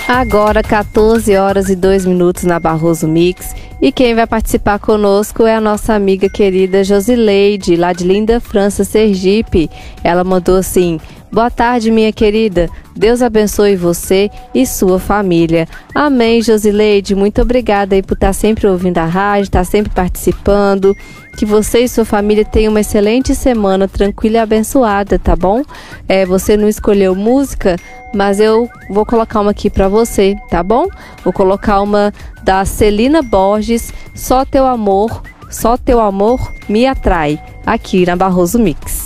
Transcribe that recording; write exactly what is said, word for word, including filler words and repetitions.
Agora quatorze horas e dois minutos na Barroso Mix. E quem vai participar conosco é a nossa amiga querida Josileide, lá de Linda França, Sergipe. Ela mandou assim: boa tarde, minha querida. Deus abençoe você e sua família. Amém, Josileide. Muito obrigada aí por estar sempre ouvindo a rádio, estar sempre participando. Que você e sua família tenham uma excelente semana, tranquila e abençoada, tá bom? É, você não escolheu música, mas eu vou colocar uma aqui pra você, tá bom? Vou colocar uma da Celina Borges, Só Teu Amor, Só Teu Amor Me Atrai, aqui na Barroso Mix.